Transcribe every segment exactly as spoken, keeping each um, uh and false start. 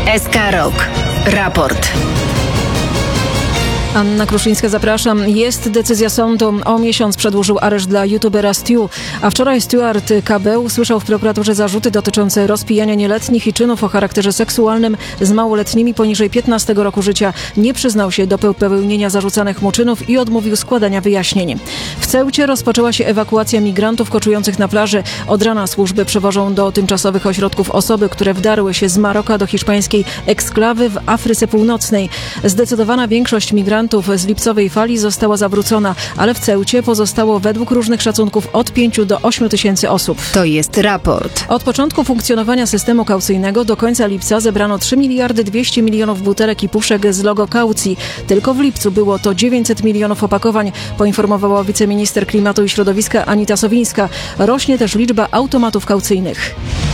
S K Rok. Raport. Anna Kruszyńska, zapraszam. Jest decyzja sądu. O miesiąc przedłużył areszt dla youtubera Stu, a wczoraj Stuart K B usłyszał w prokuraturze zarzuty dotyczące rozpijania nieletnich i czynów o charakterze seksualnym z małoletnimi poniżej piętnastego roku życia. Nie przyznał się do popełnienia zarzucanych mu czynów i odmówił składania wyjaśnień. W Ceucie rozpoczęła się ewakuacja migrantów koczujących na plaży. Od rana służby przewożą do tymczasowych ośrodków osoby, które wdarły się z Maroka do hiszpańskiej eksklawy w Afryce Północnej. Zdecydowana większość migrantów z lipcowej fali została zawrócona, ale w Ceucie pozostało według różnych szacunków od pięciu do ośmiu tysięcy osób. To jest raport. Od początku funkcjonowania systemu kaucyjnego do końca lipca zebrano trzy miliardy dwieście milionów butelek i puszek z logo kaucji. Tylko w lipcu było to dziewięćset milionów opakowań, poinformowała wiceminister klimatu i środowiska Anita Sowińska. Rośnie też liczba automatów kaucyjnych.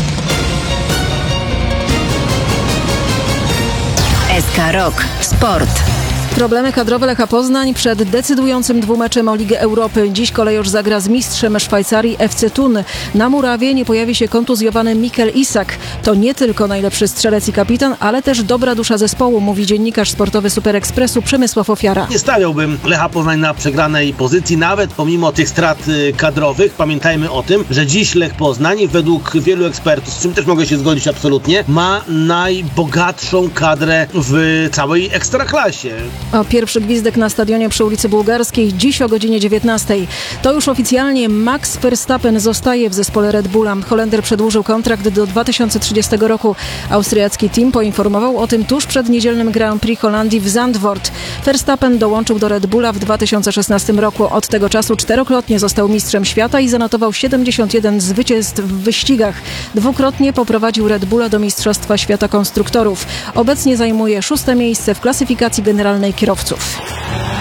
S K Rok. Sport. Problemy kadrowe Lecha Poznań przed decydującym dwumeczem o Ligę Europy. Dziś kolejorz zagra z mistrzem Szwajcarii F C Thun. Na murawie nie pojawi się kontuzjowany Mikel Isak. To nie tylko najlepszy strzelec i kapitan, ale też dobra dusza zespołu, mówi dziennikarz sportowy Super Expressu Przemysław Ofiara. Nie stawiałbym Lecha Poznań na przegranej pozycji, nawet pomimo tych strat kadrowych. Pamiętajmy o tym, że dziś Lech Poznań według wielu ekspertów, z czym też mogę się zgodzić absolutnie, ma najbogatszą kadrę w całej ekstraklasie. O pierwszy gwizdek na stadionie przy ulicy Bułgarskiej dziś o godzinie dziewiętnastej. To już oficjalnie Max Verstappen zostaje w zespole Red Bulla. Holender przedłużył kontrakt do dwa tysiące trzydziestego roku. Austriacki team poinformował o tym tuż przed niedzielnym Grand Prix Holandii w Zandvoort. Verstappen dołączył do Red Bulla w dwa tysiące szesnastym roku. Od tego czasu czterokrotnie został mistrzem świata i zanotował siedemdziesiąt jeden zwycięstw w wyścigach. Dwukrotnie poprowadził Red Bulla do Mistrzostwa Świata Konstruktorów. Obecnie zajmuje szóste miejsce w klasyfikacji generalnej kierowców.